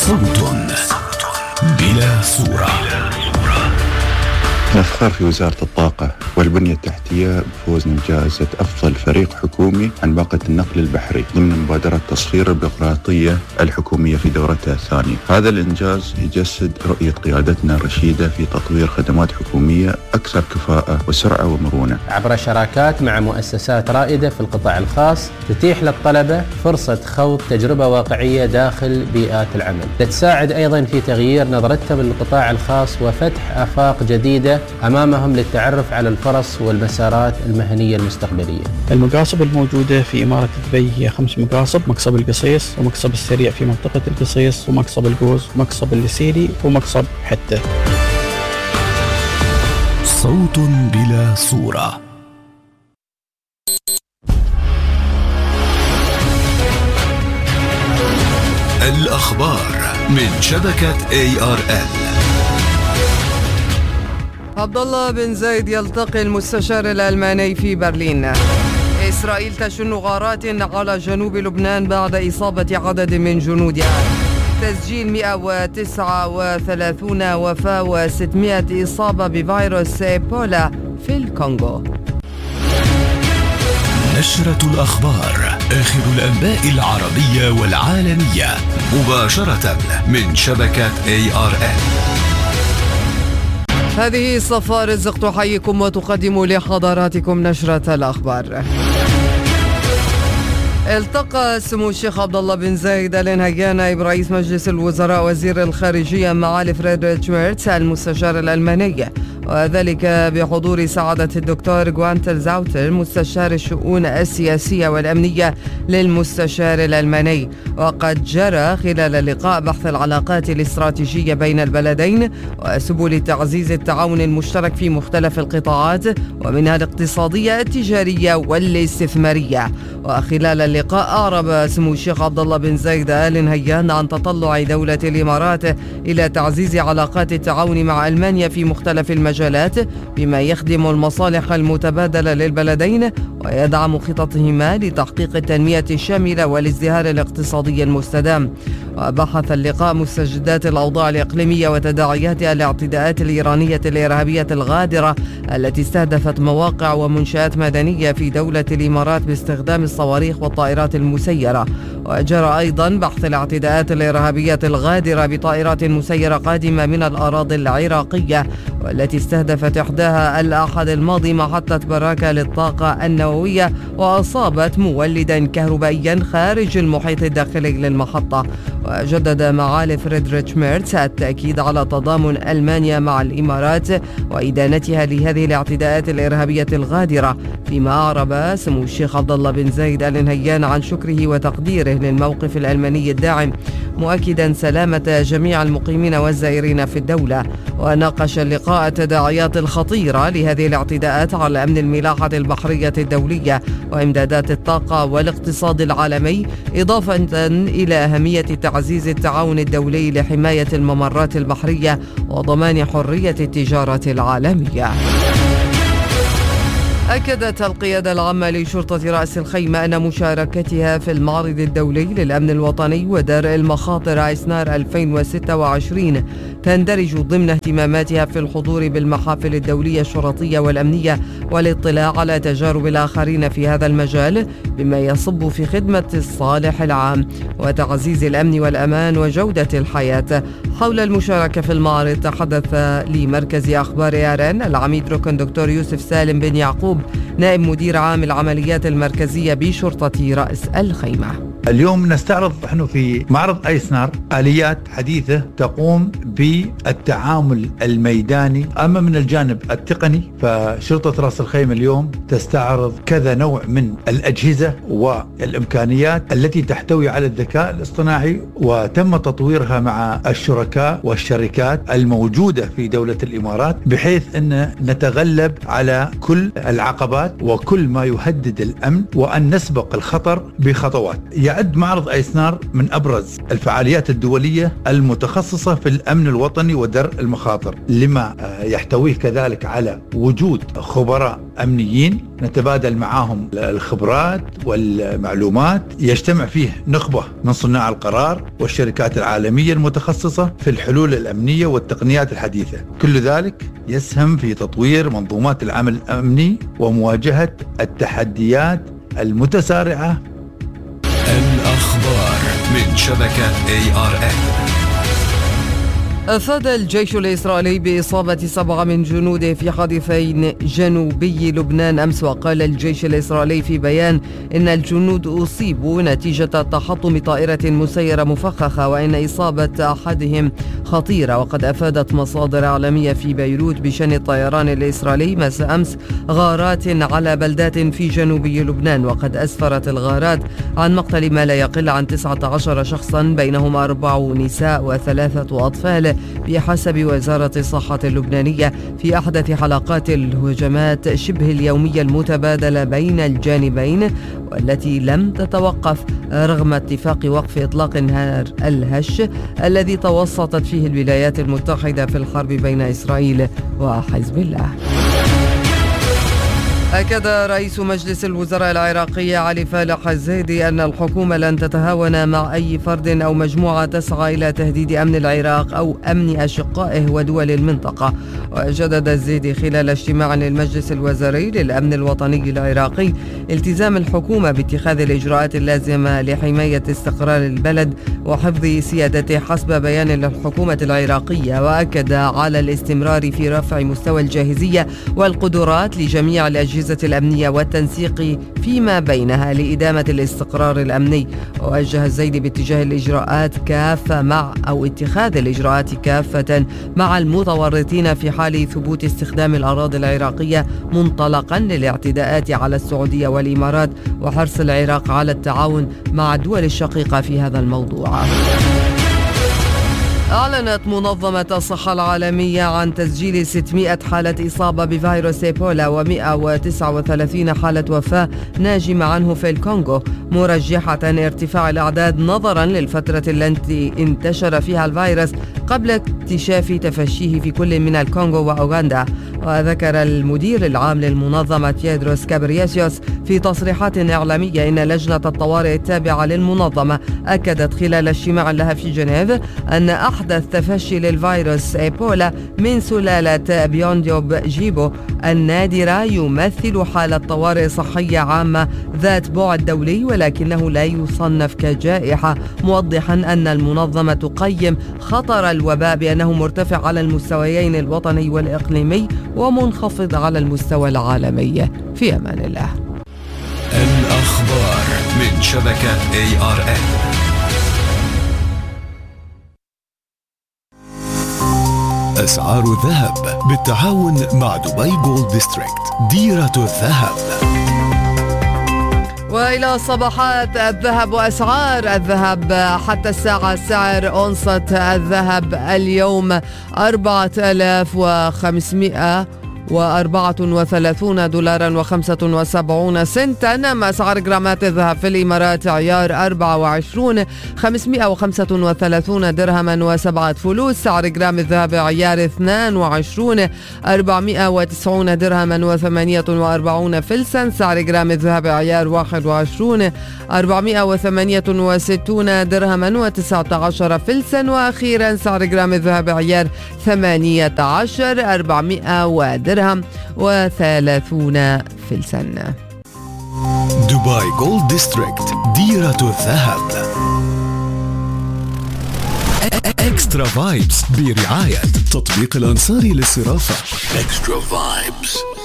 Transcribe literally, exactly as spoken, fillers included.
صوت بلا صورة. نفتخر في وزارة الطاقة والبنية التحتية بفوزنا بجائزة أفضل فريق حكومي عن باقة النقل البحري ضمن مبادرة تصغير البيروقراطية الحكومية في دورتها الثانية. هذا الإنجاز يجسد رؤية قيادتنا الرشيدة في تطوير خدمات حكومية أكثر كفاءة وسرعة ومرونة عبر شراكات مع مؤسسات رائدة في القطاع الخاص تتيح للطلبة فرصة خوض تجربة واقعية داخل بيئات العمل، تساعد أيضا في تغيير نظرتهم للقطاع الخاص وفتح آفاق جديدة أمامهم للتعرف على الفرص والمسارات المهنية المستقبلية. المقاصب الموجودة في إمارة دبي هي خمس مقاصب: مقصب القصيص، ومقصب السريع في منطقة القصيص، ومقصب الجوز، ومقصب الليسيري، ومقصب حتة. صوت بلا صورة. الأخبار من شبكة إيه آر إل. عبد الله بن زايد يلتقي المستشار الألماني في برلين. إسرائيل تشن غارات على جنوب لبنان بعد إصابة عدد من جنودها. تسجيل مئة وتسعة وثلاثين وفاة وستمائة إصابة بفيروس إيبولا في الكونغو. نشرة الأخبار، آخر الأنباء العربية والعالمية مباشرة من شبكة إيه آر إل. هذه صفاء رزق تحييكم وتقدم لحضراتكم نشرة الأخبار. التقى سمو الشيخ عبد الله بن زايد آل نهيان نائب رئيس مجلس الوزراء وزير الخارجية معالي فريدريتش ميرتس المستشار الألماني، وذلك بحضور سعادة الدكتور غوانتر زاوتر مستشار الشؤون السياسية والأمنية للمستشار الألماني. وقد جرى خلال اللقاء بحث العلاقات الاستراتيجية بين البلدين وسبل تعزيز التعاون المشترك في مختلف القطاعات ومنها الاقتصادية التجارية والاستثمارية. وخلال اللقاء أعرب سمو الشيخ عبد الله بن زايد آل نهيان عن تطلع دولة الإمارات إلى تعزيز علاقات التعاون مع ألمانيا في مختلف المجالات بما يخدم المصالح المتبادلة للبلدين ويدعم خططهما لتحقيق التنمية الشاملة والازدهار الاقتصادي المستدام. وبحث اللقاء مستجدات الأوضاع الإقليمية وتداعيات الاعتداءات الإيرانية الإرهابية الغادرة التي استهدفت مواقع ومنشآت مدنية في دولة الإمارات باستخدام الصواريخ والطائرات المسيرة. وجرى أيضا بحث الاعتداءات الإرهابية الغادرة بطائرات مسيرة قادمة من الأراضي العراقية والتي استهدفت إحداها الأحد الماضي محطة براكة للطاقة النووية وأصابت مولدا كهربائيا خارج المحيط الداخلي للمحطة. وجدد معالي فريدريتش ميرتس التأكيد على تضامن ألمانيا مع الإمارات وإدانتها لهذه الاعتداءات الإرهابية الغادرة، فيما أعرب سمو الشيخ عبد الله بن زايد آل نهيان عن شكره وتقديره للموقف الألماني الداعم، مؤكدا سلامة جميع المقيمين والزائرين في الدولة. وناقش اللقاء التداعيات الخطيرة لهذه الاعتداءات على أمن الملاحة البحرية الدولية وإمدادات الطاقة والاقتصاد العالمي، إضافة إلى أهمية تعزيز التعاون الدولي لحماية الممرات البحرية وضمان حرية التجارة العالمية. أكدت القيادة العامة لشرطة رأس الخيمة أن مشاركتها في المعرض الدولي للأمن الوطني ودرء المخاطر أيسنار ألفين وستة وعشرين تندرج ضمن اهتماماتها في الحضور بالمحافل الدولية الشرطية والأمنية والاطلاع على تجارب الآخرين في هذا المجال بما يصب في خدمة الصالح العام وتعزيز الأمن والأمان وجودة الحياة. حول المشاركة في المعرض تحدث لمركز أخبار إيران العميد ركن دكتور يوسف سالم بن يعقوب نائب مدير عام العمليات المركزية بشرطة رأس الخيمة. اليوم نستعرض نحن في معرض أيسنار آليات حديثة تقوم بالتعامل الميداني. أما من الجانب التقني فشرطة رأس الخيمة اليوم تستعرض كذا نوع من الأجهزة والإمكانيات التي تحتوي على الذكاء الاصطناعي وتم تطويرها مع الشركاء والشركات الموجودة في دولة الإمارات بحيث أن نتغلب على كل العقبات وكل ما يهدد الأمن وأن نسبق الخطر بخطوات. يعد معرض أيسنار من أبرز الفعاليات الدولية المتخصصة في الأمن الوطني ودرء المخاطر، لما يحتويه كذلك على وجود خبراء أمنيين نتبادل معهم الخبرات والمعلومات. يجتمع فيه نخبة من صناع القرار والشركات العالمية المتخصصة في الحلول الأمنية والتقنيات الحديثة. كل ذلك يسهم في تطوير منظومات العمل الأمني ومواجهة التحديات المتسارعة. الأخبار من شبكة إيه آر إن. أفاد الجيش الإسرائيلي بإصابة سبعة من جنوده في حادثين جنوبي لبنان أمس. وقال الجيش الإسرائيلي في بيان إن الجنود أصيبوا نتيجة تحطم طائرة مسيرة مفخخة، وإن إصابة أحدهم خطيرة. وقد أفادت مصادر إعلامية في بيروت بشأن الطيران الإسرائيلي مساء أمس غارات على بلدات في جنوبي لبنان، وقد أسفرت الغارات عن مقتل ما لا يقل عن تسعة عشر شخصا بينهم أربع نساء وثلاثة أطفال بحسب وزارة الصحة اللبنانية في أحدث حلقات الهجمات شبه اليومية المتبادلة بين الجانبين، والتي لم تتوقف رغم اتفاق وقف إطلاق نهار الهش الذي توسطت فيه الولايات المتحدة في الحرب بين إسرائيل وحزب الله. أكد رئيس مجلس الوزراء العراقي علي فالح الزيدي أن الحكومة لن تتهاون مع أي فرد أو مجموعة تسعى إلى تهديد أمن العراق أو أمن أشقائه ودول المنطقة. وجدد الزيدي خلال اجتماع للمجلس الوزاري للأمن الوطني العراقي التزام الحكومة باتخاذ الإجراءات اللازمة لحماية استقرار البلد وحفظ سيادته حسب بيان للحكومة العراقية، وأكد على الاستمرار في رفع مستوى الجاهزية والقدرات لجميع الأجهزة الأمنية والتنسيق فيما بينها لإدامة الاستقرار الأمني. ووجه الزيدي باتجاه الإجراءات كافة مع أو اتخاذ الإجراءات كافة مع المتورطين في حال ثبوت استخدام الأراضي العراقية منطلقا للاعتداءات على السعودية والإمارات، وحرص العراق على التعاون مع الدول الشقيقة في هذا الموضوع. أعلنت منظمة الصحة العالمية عن تسجيل ستمائة حالة إصابة بفيروس إيبولا ومائة وتسعة وثلاثين حالة وفاة ناجمة عنه في الكونغو، مرجحة ارتفاع الأعداد نظرا للفترة التي انتشر فيها الفيروس قبل اكتشاف تفشيه في كل من الكونغو وأوغندا. وذكر المدير العام للمنظمة تيدروس كابرياسيوس في تصريحات إعلامية إن لجنة الطوارئ التابعة للمنظمة أكدت خلال اجتماع لها في جنيف أن أحدث تفشي للفيروس إيبولا من سلالة بيونديوب جيبو النادرة يمثل حالة طوارئ صحية عامة ذات بعد دولي، ولكنه لا يصنف كجائحة، موضحا أن المنظمة تقيم خطر الوباء بأنه مرتفع على المستويين الوطني والإقليمي ومنخفض على المستوى العالمي. في أمان الله. الأخبار من شبكة إيه آر إن. أسعار الذهب بالتعاون مع دبي جولد ديستريكت، ديرة الذهب. وإلى صباحات الذهب وأسعار الذهب حتى الساعة. سعر أونصة الذهب اليوم أربعة آلاف وخمسمائة وأربعة وثلاثون دولارا وخمسة وسبعون سنتا. أما أسعار جرامات الذهب في الإمارات عيار أربعة وعشرين خمسمائة وخمسة وثلاثون درهما وسبعة فلوس. سعر جرام الذهب عيار اثنين وعشرين أربعمائة وتسعون درهما وثمانية وأربعون فلسا. سعر جرام الذهب عيار واحد وعشرين أربعمائة وثمانية وستون درهما وتسعة عشر فلسا. وأخيرا سعر جرام الذهب عيار ثمانية عشر أربعمائة ودرهم وثلاثون فلسا. دبي جولد ديستريكت، ديرة الذهب. اكسترا فايبس برعاية تطبيق الأنصاري للصرافة. اكسترا فايبس.